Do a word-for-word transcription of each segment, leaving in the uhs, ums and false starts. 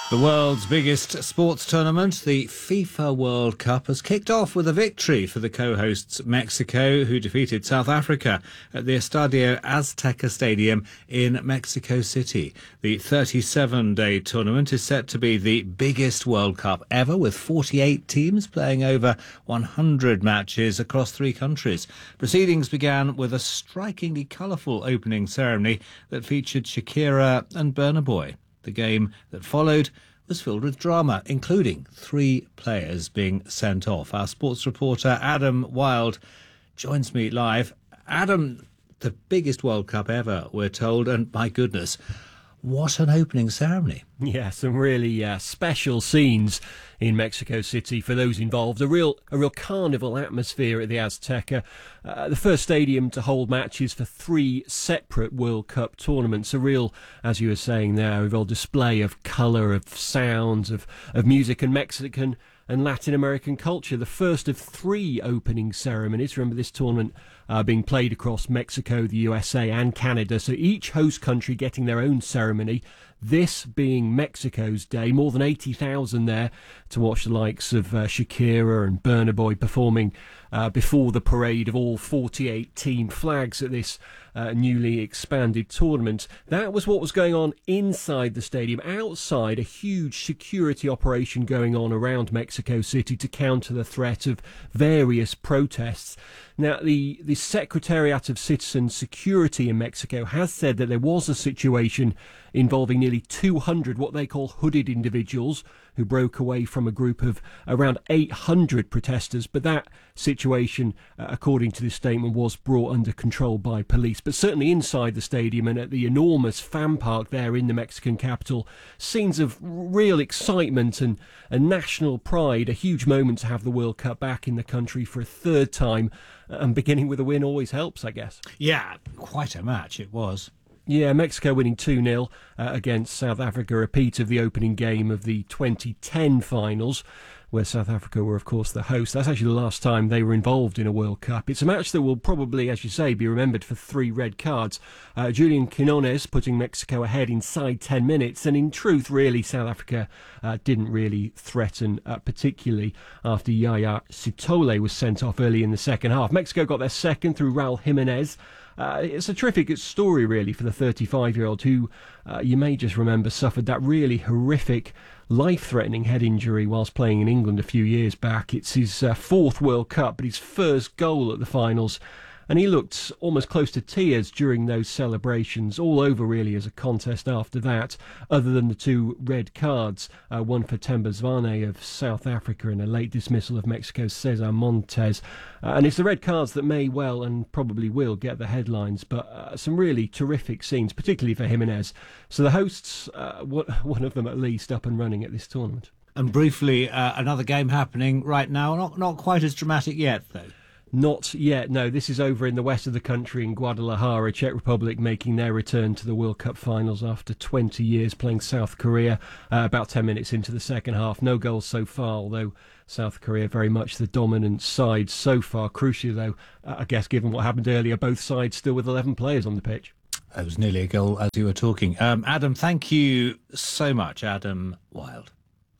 The world's biggest sports tournament, the FIFA World Cup, has kicked off with a victory for the co-hosts Mexico, who defeated South Africa at the Estadio Azteca Stadium in Mexico City. The thirty-seven day tournament is set to be the biggest World Cup ever, with forty-eight teams playing over one hundred matches across three countries. Proceedings began with a strikingly colourful opening ceremony that featured Shakira and Burna Boy. The game that followed was filled with drama, including three players being sent off. Our sports reporter Adam Wild joins me live. Adam, the biggest World Cup ever, we're told, and my goodness, what an opening ceremony. Yeah, some really uh, special scenes in Mexico City for those involved. A real a real carnival atmosphere at the Azteca. Uh, the first stadium to hold matches for three separate World Cup tournaments. A real, as you were saying there, a real display of colour, of sounds, of, of music and Mexican and Latin American culture. The first of three opening ceremonies. Remember, this tournament uh, being played across Mexico, the U S A and Canada, so each host country getting their own ceremony. This being Mexico's day, more than eighty thousand there to watch the likes of uh, Shakira and Burna Boy performing uh, before the parade of all forty-eight team flags at this uh, newly expanded tournament. That was what was going on inside the stadium. Outside, a huge security operation going on around Mexico City to counter the threat of various protests. Now, the, the Secretariat of Citizen Security in Mexico has said that there was a situation involving nearly two hundred what they call hooded individuals who broke away from a group of around eight hundred protesters. But that situation, uh, according to this statement, was brought under control by police. But certainly inside the stadium and at the enormous fan park there in the Mexican capital, scenes of real excitement and, and national pride. A huge moment to have the World Cup back in the country for a third time. And beginning with a win always helps, I guess. Yeah, quite a match it was. Yeah, Mexico winning two nil uh, against South Africa, a repeat of the opening game of the twenty ten finals, where South Africa were, of course, the host. That's actually the last time they were involved in a World Cup. It's a match that will probably, as you say, be remembered for three red cards. Uh, Julian Quinones putting Mexico ahead inside ten minutes, and in truth, really, South Africa uh, didn't really threaten uh, particularly after Yaya Sitole was sent off early in the second half. Mexico got their second through Raul Jimenez. Uh, it's a terrific story, really, for the thirty-five-year-old who, uh, you may just remember, suffered that really horrific, life-threatening head injury whilst playing in England a few years back. It's his uh, fourth World Cup, but his first goal at the finals. And he looked almost close to tears during those celebrations, all over really as a contest after that, other than the two red cards, uh, one for Themba Zwane of South Africa and a late dismissal of Mexico's Cesar Montes. Uh, and it's the red cards that may well and probably will get the headlines, but uh, some really terrific scenes, particularly for Jimenez. So the hosts, uh, one of them at least, up and running at this tournament. And briefly, uh, another game happening right now, not not quite as dramatic yet, though. Not yet, no. This is over in the west of the country in Guadalajara, Czech Republic, making their return to the World Cup finals after twenty years playing South Korea. Uh, about ten minutes into the second half. No goals so far, although South Korea very much the dominant side so far. Crucially, though, uh, I guess given what happened earlier, both sides still with eleven players on the pitch. It was nearly a goal as you were talking. Um, Adam, thank you so much, Adam Wild.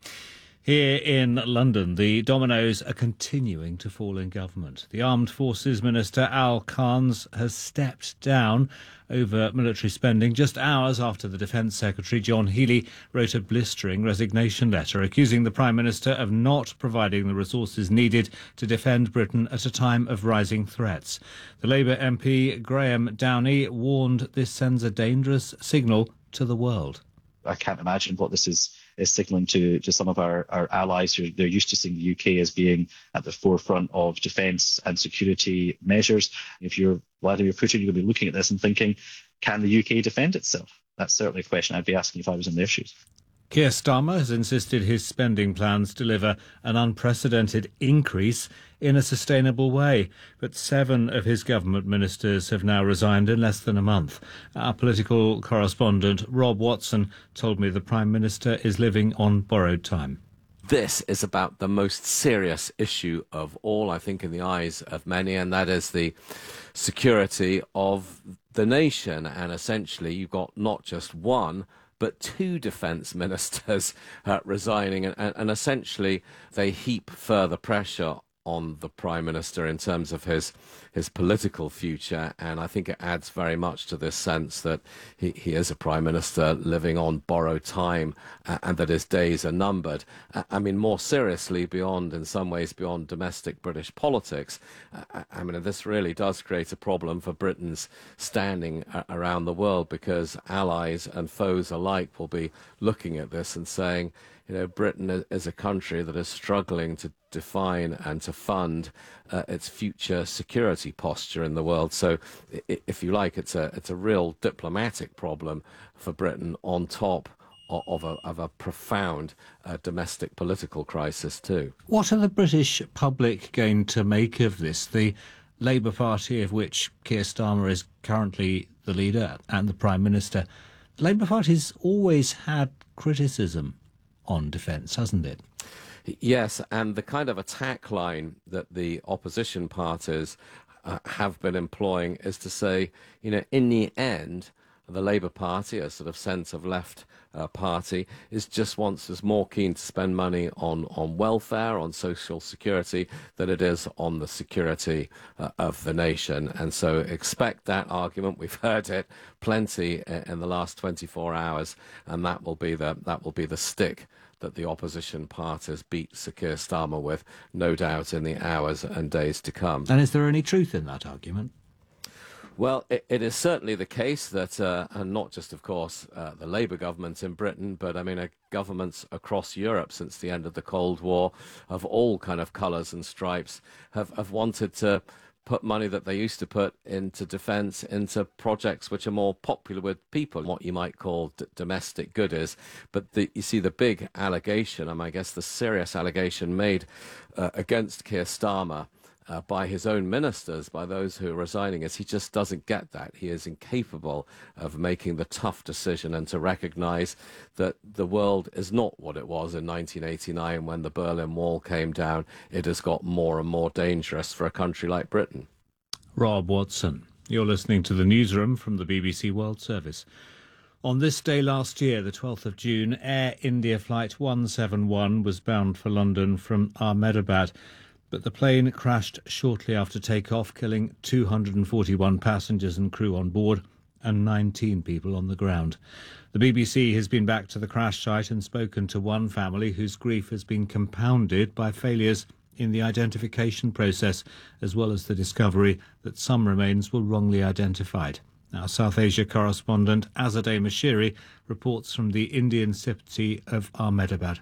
Here in London, the dominoes are continuing to fall in government. The Armed Forces Minister Al Carnes has stepped down over military spending just hours after the Defence Secretary John Healey wrote a blistering resignation letter accusing the Prime Minister of not providing the resources needed to defend Britain at a time of rising threats. The Labour M P Graham Downey warned this sends a dangerous signal to the world. I can't imagine what this is, is signalling to, to some of our, our allies who they're used to seeing the U K as being at the forefront of defence and security measures. If you're Vladimir Putin, you're going to be looking at this and thinking, can the U K defend itself? That's certainly a question I'd be asking if I was in their shoes. Keir Starmer has insisted his spending plans deliver an unprecedented increase in a sustainable way. But seven of his government ministers have now resigned in less than a month. Our political correspondent Rob Watson told me the Prime Minister is living on borrowed time. This is about the most serious issue of all, I think, in the eyes of many, and that is the security of the nation. And essentially, you've got not just one, but two defence ministers uh, resigning, and, and, and essentially they heap further pressure on the Prime Minister in terms of his his political future, and I think it adds very much to this sense that he, he is a Prime Minister living on borrowed time, uh, and that his days are numbered. Uh, I mean, more seriously, beyond, in some ways, beyond domestic British politics, uh, I mean, this really does create a problem for Britain's standing uh, around the world, because allies and foes alike will be looking at this and saying, you know, Britain is a country that is struggling to define and to fund uh, its future security posture in the world. So, if you like, it's a it's a real diplomatic problem for Britain on top of a, of a profound uh, domestic political crisis too. What are the British public going to make of this? The Labour Party, of which Keir Starmer is currently the leader and the Prime Minister, the Labour Party's always had criticism on defence, hasn't it? Yes, and the kind of attack line that the opposition parties uh, have been employing is to say, you know, in the end, the Labour Party, a sort of centre-left uh, party, is just wants is more keen to spend money on, on welfare, on social security, than it is on the security uh, of the nation. And so expect that argument. We've heard it plenty in the last twenty-four hours, and that will be the that will be the stick that the opposition parties beat Sir Keir Starmer with, no doubt, in the hours and days to come. And is there any truth in that argument? Well, it, it is certainly the case that, uh, and not just, of course, uh, the Labour government in Britain, but, I mean, uh, governments across Europe since the end of the Cold War, of all kind of colours and stripes, have, have wanted to put money that they used to put into defence into projects which are more popular with people, what you might call d- domestic goodies. But the, you see the big allegation, and I guess the serious allegation made uh, against Keir Starmer uh, by his own ministers, by those who are resigning, is he just doesn't get that. He is incapable of making the tough decision and to recognise that the world is not what it was in nineteen eighty-nine when the Berlin Wall came down. It has got more and more dangerous for a country like Britain. Rob Watson, you're listening to the Newsroom from the B B C World Service. On this day last year, the twelfth of June, Air India Flight one seventy-one was bound for London from Ahmedabad, but the plane crashed shortly after takeoff, killing two hundred forty-one passengers and crew on board and nineteen people on the ground. The B B C has been back to the crash site and spoken to one family whose grief has been compounded by failures in the identification process, as well as the discovery that some remains were wrongly identified. Our South Asia correspondent Azadeh Mashiri reports from the Indian city of Ahmedabad.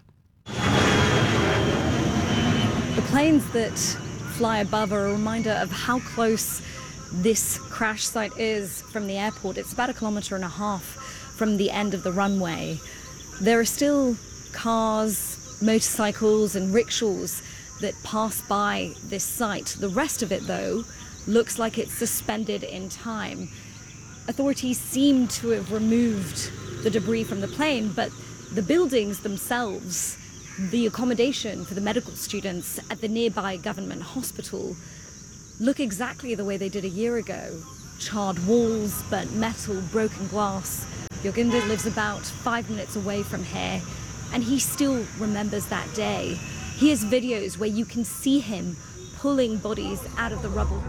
The planes that fly above are a reminder of how close this crash site is from the airport. It's about a kilometre and a half from the end of the runway. There are still cars, motorcycles and rickshaws that pass by this site. The rest of it, though, looks like it's suspended in time. Authorities seem to have removed the debris from the plane, but the buildings themselves, the accommodation for the medical students at the nearby government hospital, look exactly the way they did a year ago. Charred walls, burnt metal, broken glass. Yoginder lives about five minutes away from here, and he still remembers that day. He has videos where you can see him pulling bodies out of the rubble.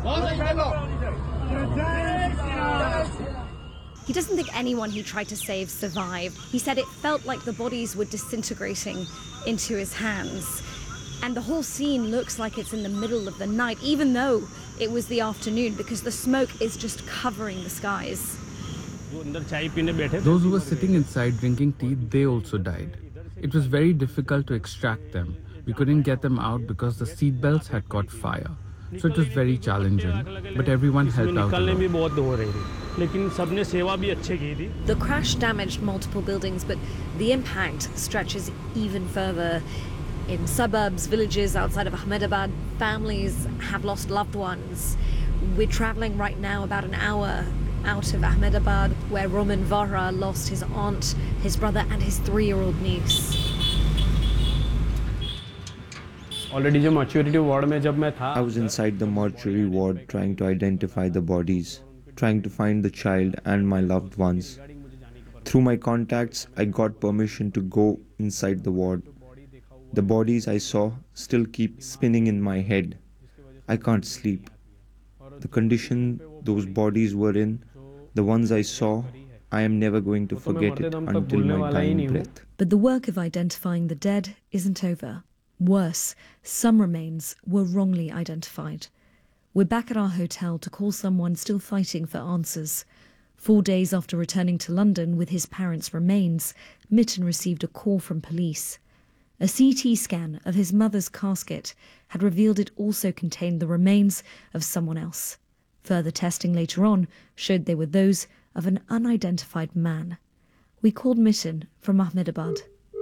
He doesn't think anyone he tried to save survived. He said it felt like the bodies were disintegrating into his hands. And the whole scene looks like it's in the middle of the night, even though it was the afternoon, because the smoke is just covering the skies. Those who were sitting inside drinking tea, they also died. It was very difficult to extract them. We couldn't get them out because the seat belts had caught fire. So it was very challenging, but everyone helped out a lot. The crash damaged multiple buildings, but the impact stretches even further. In suburbs, villages outside of Ahmedabad, families have lost loved ones. We're travelling right now about an hour out of Ahmedabad, where Roman Vara lost his aunt, his brother and his three-year-old niece. I was inside the mortuary ward trying to identify the bodies, trying to find the child and my loved ones. Through my contacts, I got permission to go inside the ward. The bodies I saw still keep spinning in my head. I can't sleep. The condition those bodies were in, the ones I saw, I am never going to forget it until my dying breath. But the work of identifying the dead isn't over. Worse, some remains were wrongly identified. We're back at our hotel to call someone still fighting for answers. Four days after returning to London with his parents' remains, Mitten received a call from police. A C T scan of his mother's casket had revealed it also contained the remains of someone else. Further testing later on showed they were those of an unidentified man. We called Mitten from Ahmedabad.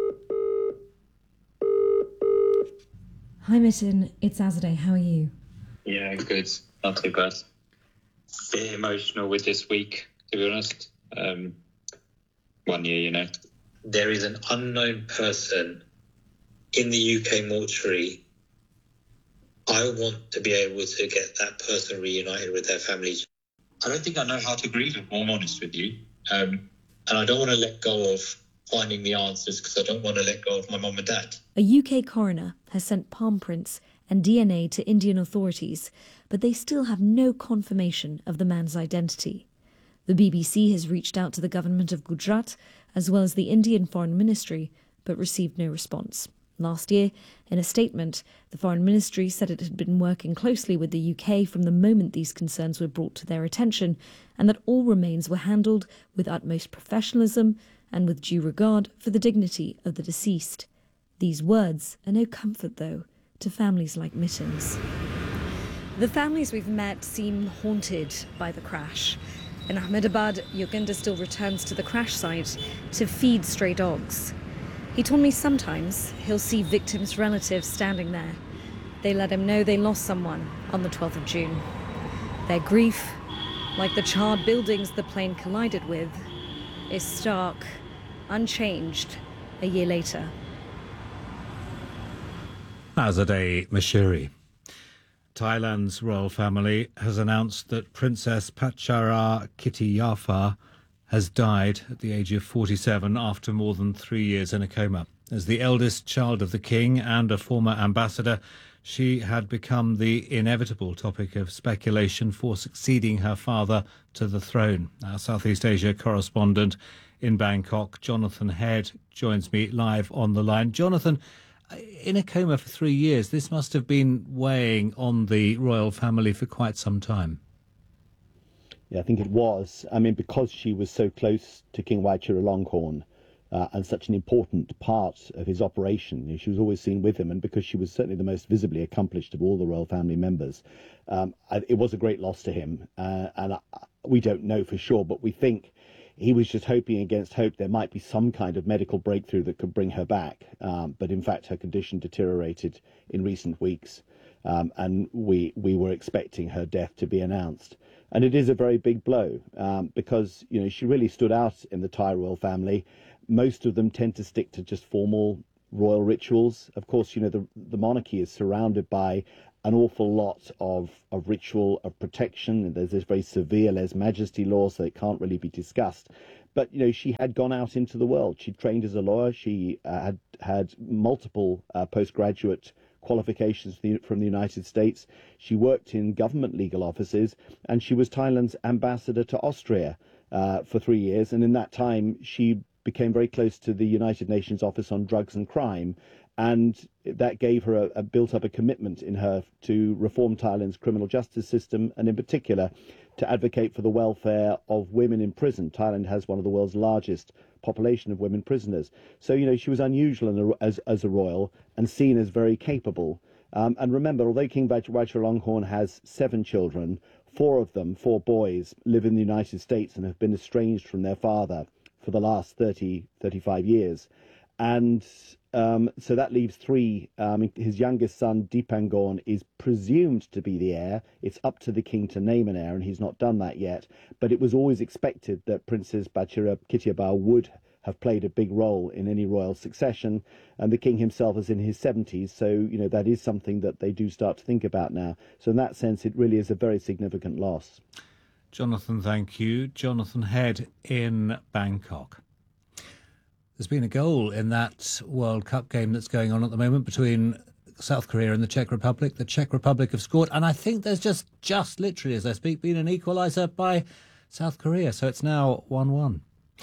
Hi Mitten, it's Azadeh. How are you? Yeah, good. Not too bad. A bit emotional with this week, to be honest. Um, one year, you know. There is an unknown person in the U K mortuary. I want to be able to get that person reunited with their families. I don't think I know how to grieve, if I'm honest with you. Um, and I don't want to let go of finding the answers because I don't want to let go of my mum and dad. A U K coroner has sent palm prints and D N A to Indian authorities, but they still have no confirmation of the man's identity. The B B C has reached out to the government of Gujarat as well as the Indian Foreign Ministry, but received no response. Last year, in a statement, the Foreign Ministry said it had been working closely with the U K from the moment these concerns were brought to their attention, and that all remains were handled with utmost professionalism and with due regard for the dignity of the deceased. These words are no comfort, though, to families like Mitten's. The families we've met seem haunted by the crash. In Ahmedabad, Yoginder still returns to the crash site to feed stray dogs. He told me sometimes he'll see victims' relatives standing there. They let him know they lost someone on the twelfth of June. Their grief, like the charred buildings the plane collided with, is stark, unchanged a year later. Azadeh Mashiri. Thailand's royal family has announced that Princess Pachara Kittiyafa has died at the age of forty-seven after more than three years in a coma. As the eldest child of the king and a former ambassador, she had become the inevitable topic of speculation for succeeding her father to the throne. Our Southeast Asia correspondent in Bangkok, Jonathan Head, joins me live on the line. Jonathan, in a coma for three years, this must have been weighing on the royal family for quite some time. Yeah, I think it was. I mean, because she was so close to King Vajiralongkorn uh, and such an important part of his operation, you know, she was always seen with him, and because she was certainly the most visibly accomplished of all the royal family members, um, it was a great loss to him. Uh, and I, we don't know for sure, but we think he was just hoping against hope there might be some kind of medical breakthrough that could bring her back. Um, but in fact, her condition deteriorated in recent weeks, um, and we we were expecting her death to be announced. And it is a very big blow um, because, you know, she really stood out in the Thai royal family. Most of them tend to stick to just formal royal rituals. Of course, you know, the, the monarchy is surrounded by an awful lot of, of ritual, of protection. There's this very severe lèse-majesty law, so it can't really be discussed. But, you know, she had gone out into the world. She trained as a lawyer. She uh, had had multiple uh, postgraduate qualifications from the United States. She worked in government legal offices, and she was Thailand's ambassador to Austria uh, for three years. And in that time, she became very close to the United Nations Office on Drugs and Crime. And that gave her a, a built up a commitment in her to reform Thailand's criminal justice system, and in particular to advocate for the welfare of women in prison. Thailand has one of the world's largest population of women prisoners. So, you know, she was unusual as, as a royal and seen as very capable. Um, and remember, although King Vajiralongkorn has seven children, four of them, four boys, live in the United States and have been estranged from their father for the last thirty, thirty-five years. And um, so that leaves three. Um, his youngest son, Dipangon, is presumed to be the heir. It's up to the king to name an heir, and he's not done that yet. But it was always expected that Princess Pachara Kittiyafa would have played a big role in any royal succession. And the king himself is in his seventies, so, you know, that is something that they do start to think about now. So in that sense, it really is a very significant loss. Jonathan, thank you. Jonathan Head in Bangkok. There's been a goal in that World Cup game that's going on at the moment between South Korea and the Czech Republic. The Czech Republic have scored, and I think there's just, just literally as I speak, been an equaliser by South Korea. So it's now one one.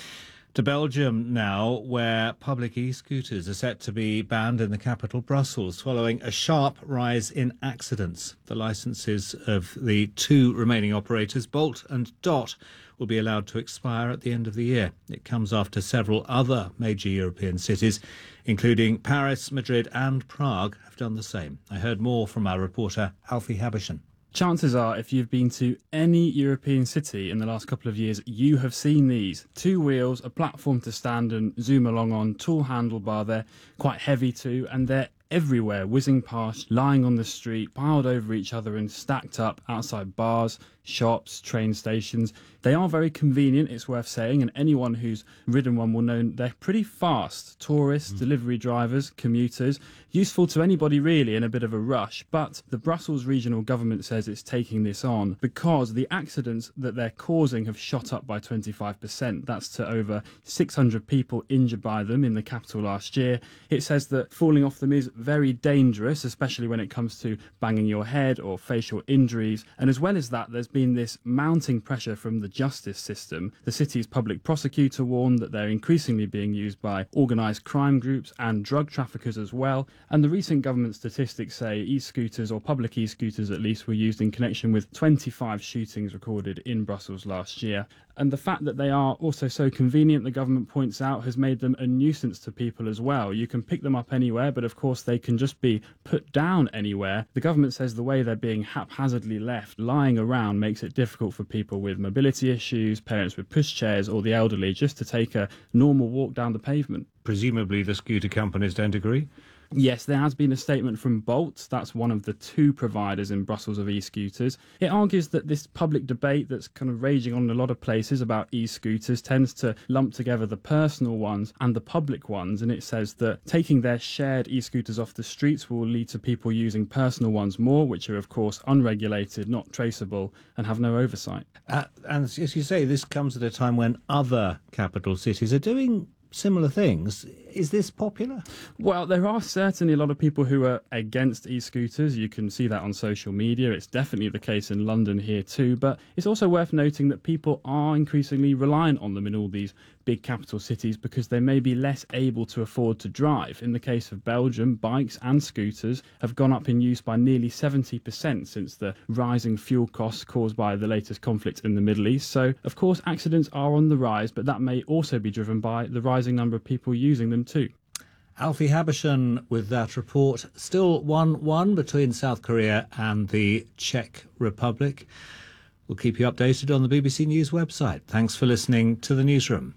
To Belgium now, where public e-scooters are set to be banned in the capital, Brussels, following a sharp rise in accidents. The licences of the two remaining operators, Bolt and Dot, will be allowed to expire at the end of the year. It comes after several other major European cities, including Paris, Madrid and Prague, have done the same. I heard more from our reporter, Alfie Habishan. Chances are, if you've been to any European city in the last couple of years, you have seen these. Two wheels, a platform to stand and zoom along on, tall handlebar. They're quite heavy too, and they're everywhere, whizzing past, lying on the street, piled over each other and stacked up outside bars, shops, train stations. They are very convenient, it's worth saying, and anyone who's ridden one will know they're pretty fast. Tourists, mm. delivery drivers, commuters, useful to anybody really in a bit of a rush. But the Brussels regional government says it's taking this on because the accidents that they're causing have shot up by twenty-five percent. That's to over six hundred people injured by them in the capital last year. It says that falling off them is very dangerous, especially when it comes to banging your head or facial injuries. And as well as that, there's been this mounting pressure from the justice system. The city's public prosecutor warned that they're increasingly being used by organised crime groups and drug traffickers as well. And the recent government statistics say e-scooters, or public e-scooters at least, were used in connection with twenty-five shootings recorded in Brussels last year. And the fact that they are also so convenient, the government points out, has made them a nuisance to people as well. You can pick them up anywhere, but of course they can just be put down anywhere. The government says the way they're being haphazardly left, lying around, makes it difficult for people with mobility issues, parents with pushchairs, or the elderly just to take a normal walk down the pavement. Presumably the scooter companies don't agree? Yes, there has been a statement from Bolt. That's one of the two providers in Brussels of e-scooters. It argues that this public debate that's kind of raging on in a lot of places about e-scooters tends to lump together the personal ones and the public ones, and it says that taking their shared e-scooters off the streets will lead to people using personal ones more, which are of course unregulated, not traceable, and have no oversight. Uh, and as you say, this comes at a time when other capital cities are doing similar things. Is this popular? Well, there are certainly a lot of people who are against e-scooters. You can see that on social media. It's definitely the case in London here too. But it's also worth noting that people are increasingly reliant on them in all these big capital cities because they may be less able to afford to drive. In the case of Belgium, bikes and scooters have gone up in use by nearly seventy percent since the rising fuel costs caused by the latest conflict in the Middle East. So, of course, accidents are on the rise, but that may also be driven by the rising number of people using them too. Alfie Habishan with that report. Still one one between South Korea and the Czech Republic. We'll keep you updated on the B B C News website. Thanks for listening to the Newsroom.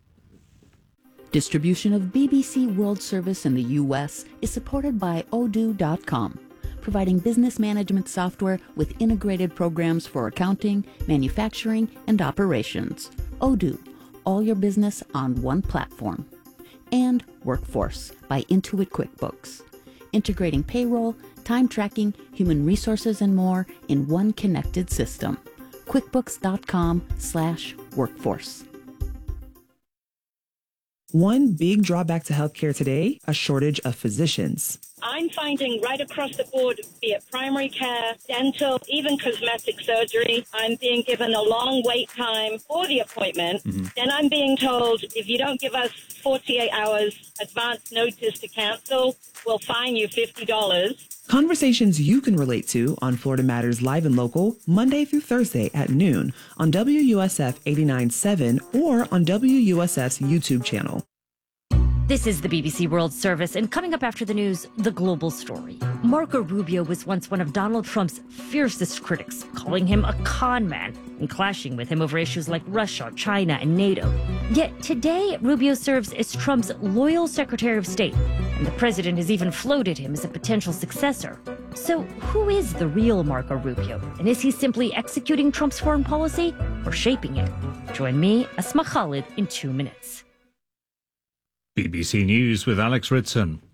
Distribution of B B C World Service in the U S is supported by Odoo dot com, providing business management software with integrated programs for accounting, manufacturing, and operations. Odoo, all your business on one platform. And Workforce by Intuit QuickBooks, integrating payroll, time tracking, human resources, and more in one connected system. QuickBooks dot com slash workforce. One big drawback to healthcare today, a shortage of physicians. I'm finding right across the board, be it primary care, dental, even cosmetic surgery, I'm being given a long wait time for the appointment. Mm-hmm. Then I'm being told if you don't give us forty-eight hours advance notice to cancel, we'll fine you fifty dollars. Conversations you can relate to on Florida Matters Live and Local, Monday through Thursday at noon on W U S F eighty-nine point seven or on W U S F's YouTube channel. This is the B B C World Service, and coming up after the news, the global story. Marco Rubio was once one of Donald Trump's fiercest critics, calling him a con man and clashing with him over issues like Russia, China, and NATO. Yet today, Rubio serves as Trump's loyal Secretary of State, and the president has even floated him as a potential successor. So who is the real Marco Rubio? And is he simply executing Trump's foreign policy or shaping it? Join me, Asma Khalid, in two minutes. B B C News with Alex Ritson.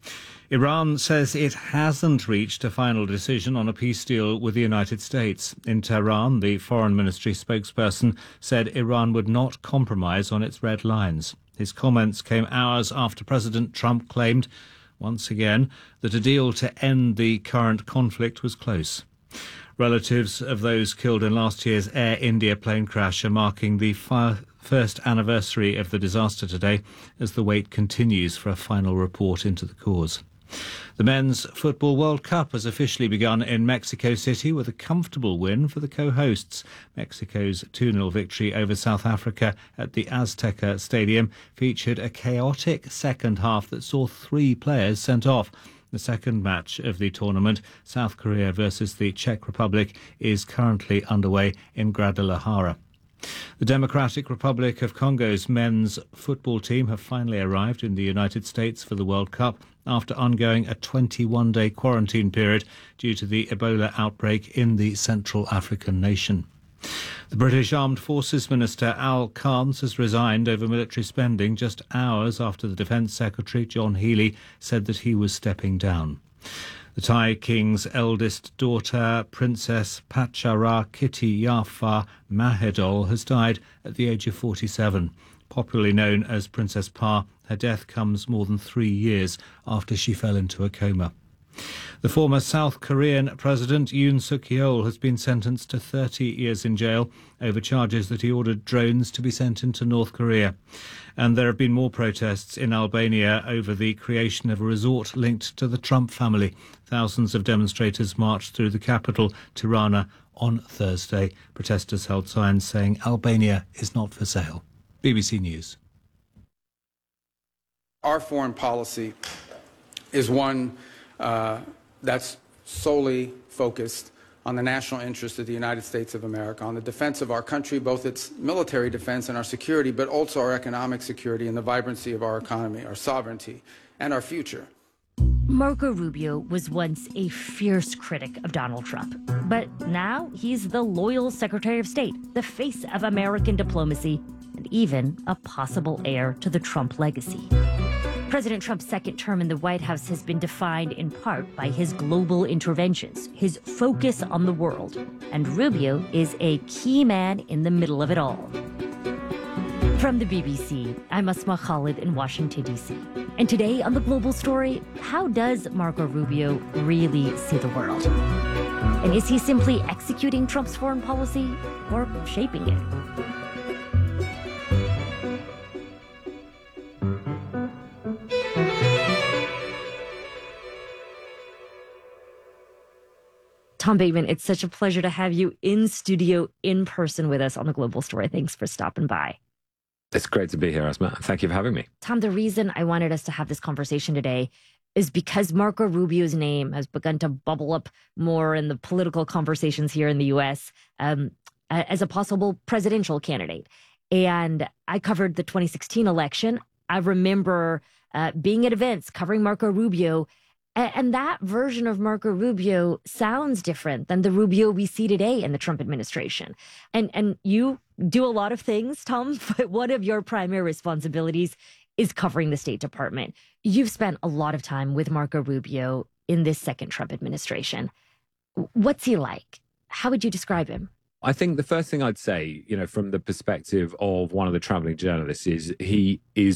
Iran says it hasn't reached a final decision on a peace deal with the United States. In Tehran, the Foreign Ministry spokesperson said Iran would not compromise on its red lines. His comments came hours after President Trump claimed, once again, that a deal to end the current conflict was close. Relatives of those killed in last year's Air India plane crash are marking the fi- first anniversary of the disaster today as the wait continues for a final report into the cause. The Men's Football World Cup has officially begun in Mexico City with a comfortable win for the co-hosts. Mexico's two nil victory over South Africa at the Azteca Stadium featured a chaotic second half that saw three players sent off. The second match of the tournament, South Korea versus the Czech Republic, is currently underway in Guadalajara. The Democratic Republic of Congo's men's football team have finally arrived in the United States for the World Cup after undergoing a twenty-one day quarantine period due to the Ebola outbreak in the Central African nation. The British Armed Forces Minister Al Carnes has resigned over military spending just hours after the Defence Secretary John Healey said that he was stepping down. The Thai king's eldest daughter, Princess Pachara Kitty Yafa Mahedol, has died at the age of forty-seven. Popularly known as Princess Pa, her death comes more than three years after she fell into a coma. The former South Korean President Yoon Suk-yeol has been sentenced to thirty years in jail over charges that he ordered drones to be sent into North Korea. And there have been more protests in Albania over the creation of a resort linked to the Trump family. Thousands of demonstrators marched through the capital, Tirana, on Thursday. Protesters held signs saying Albania is not for sale. B B C News. Our foreign policy is one uh, that's solely focused on the national interest of the United States of America, on the defense of our country, both its military defense and our security, but also our economic security and the vibrancy of our economy, our sovereignty, and our future. Marco Rubio was once a fierce critic of Donald Trump, but now he's the loyal Secretary of State, the face of American diplomacy, and even a possible heir to the Trump legacy. President Trump's second term in the White House has been defined in part by his global interventions, his focus on the world, and Rubio is a key man in the middle of it all. From the B B C, I'm Asma Khalid in Washington, D C. And today on The Global Story, how does Marco Rubio really see the world? And is he simply executing Trump's foreign policy or shaping it? Tom Bateman, it's such a pleasure to have you in studio, in person with us on The Global Story. Thanks for stopping by. It's great to be here, Asma. Thank you for having me. Tom, the reason I wanted us to have this conversation today is because Marco Rubio's name has begun to bubble up more in the political conversations here in the U S um, as a possible presidential candidate. And I covered the twenty sixteen election. I remember uh, being at events covering Marco Rubio. And that version of Marco Rubio sounds different than the Rubio we see today in the Trump administration. And and you do a lot of things, Tom, but one of your primary responsibilities is covering the State Department. You've spent a lot of time with Marco Rubio in this second Trump administration. What's he like? How would you describe him? I think the first thing I'd say, you know, from the perspective of one of the traveling journalists is he is